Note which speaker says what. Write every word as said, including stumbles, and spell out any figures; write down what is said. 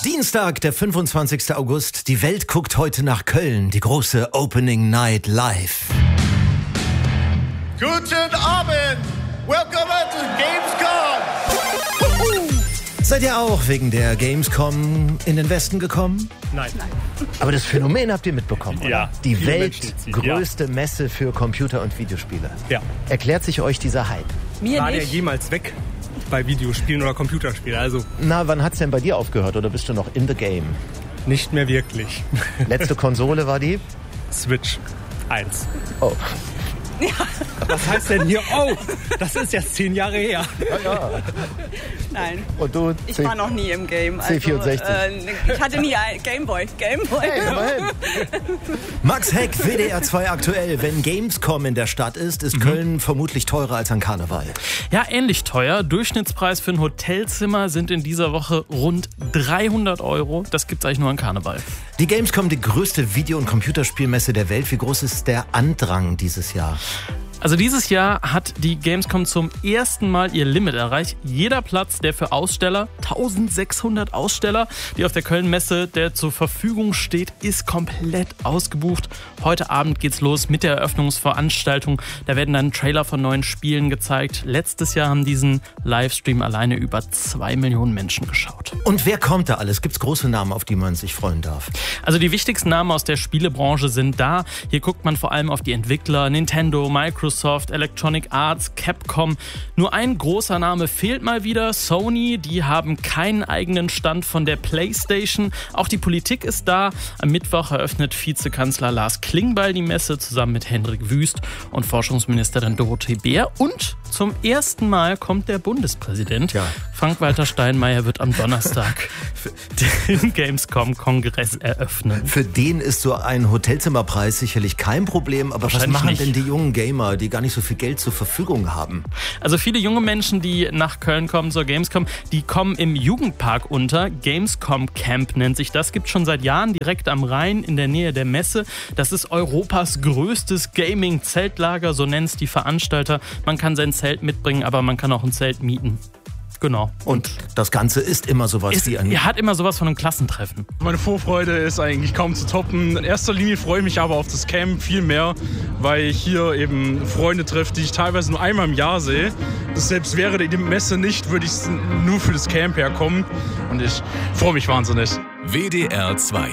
Speaker 1: Dienstag, der fünfundzwanzigster August. Die Welt guckt heute nach Köln. Die große Opening Night live.
Speaker 2: Guten Abend! Welcome to Gamescom!
Speaker 1: Seid ihr auch wegen der Gamescom in den Westen gekommen?
Speaker 3: Nein. Nein.
Speaker 1: Aber das Phänomen habt ihr mitbekommen, oder?
Speaker 3: Ja.
Speaker 1: Die weltgrößte ja. Messe für Computer- und Videospiele.
Speaker 3: Ja.
Speaker 1: Erklärt sich euch dieser Hype?
Speaker 4: Mir
Speaker 3: War
Speaker 4: nicht.
Speaker 3: der jemals weg bei Videospielen oder Computerspielen? Also
Speaker 1: Na, wann hat's denn bei dir aufgehört oder bist du noch in the game?
Speaker 3: nicht mehr wirklich.
Speaker 1: Letzte Konsole war die?
Speaker 3: Switch eins.
Speaker 1: Oh.
Speaker 4: Ja.
Speaker 3: Was heißt denn hier? Oh, das ist jetzt zehn Jahre her.
Speaker 1: Ja, ja.
Speaker 4: Nein.
Speaker 1: Und du?
Speaker 4: Ich
Speaker 1: C-
Speaker 4: war noch nie im Game.
Speaker 1: C vierundsechzig.
Speaker 4: Also, äh, ich hatte nie ein Gameboy. Gameboy.
Speaker 1: Hey, immerhin. Max Heck, W D R zwei aktuell. Wenn Gamescom in der Stadt ist, ist mhm. Köln vermutlich teurer als ein Karneval.
Speaker 5: Ja, ähnlich teuer. Durchschnittspreis für ein Hotelzimmer sind in dieser Woche rund dreihundert Euro. Das gibt's eigentlich nur an Karneval.
Speaker 1: Die Gamescom, die größte Video- und Computerspielmesse der Welt. Wie groß ist der Andrang dieses Jahr?
Speaker 5: Also dieses Jahr hat die Gamescom zum ersten Mal ihr Limit erreicht. Jeder Platz, der für Aussteller, eintausendsechshundert Aussteller, die auf der Köln-Messe, der zur Verfügung steht, ist komplett ausgebucht. Heute Abend geht's los mit der Eröffnungsveranstaltung. Da werden dann Trailer von neuen Spielen gezeigt. Letztes Jahr haben diesen Livestream alleine über zwei Millionen Menschen geschaut.
Speaker 1: Und wer kommt da alles? Gibt's große Namen, auf die man sich freuen darf?
Speaker 5: Also die wichtigsten Namen aus der Spielebranche sind da. Hier guckt man vor allem auf die Entwickler, Nintendo, Microsoft, Electronic Arts, Capcom. Nur ein großer Name fehlt mal wieder, Sony. Die haben keinen eigenen Stand von der PlayStation. Auch die Politik ist da. Am Mittwoch eröffnet Vizekanzler Lars Klingbeil die Messe zusammen mit Hendrik Wüst und Forschungsministerin Dorothee Bär. Und zum ersten Mal kommt der Bundespräsident.
Speaker 1: Ja.
Speaker 5: Frank-Walter Steinmeier wird am Donnerstag den Gamescom-Kongress eröffnen.
Speaker 1: Für den ist so ein Hotelzimmerpreis sicherlich kein Problem. Aber was machen
Speaker 5: nicht.
Speaker 1: denn die jungen Gamer, die gar nicht so viel Geld zur Verfügung haben?
Speaker 5: Also viele junge Menschen, die nach Köln kommen zur Gamescom, die kommen im Jugendpark unter. Gamescom Camp nennt sich das. Gibt schon seit Jahren direkt am Rhein in der Nähe der Messe. Das ist Europas größtes Gaming-Zeltlager, so nennen es die Veranstalter. Man kann sein Zelt mitbringen, aber man kann auch ein Zelt mieten. Genau.
Speaker 1: Und das Ganze ist immer sowas
Speaker 5: Ist,
Speaker 1: wie ein...
Speaker 5: er hat immer sowas von einem Klassentreffen.
Speaker 6: Meine Vorfreude ist eigentlich kaum zu toppen. In erster Linie freue ich mich aber auf das Camp viel mehr, weil ich hier eben Freunde treffe, die ich teilweise nur einmal im Jahr sehe. Selbst wäre die Messe nicht, würde ich nur für das Camp herkommen. Und ich freue mich wahnsinnig.
Speaker 7: W D R zwei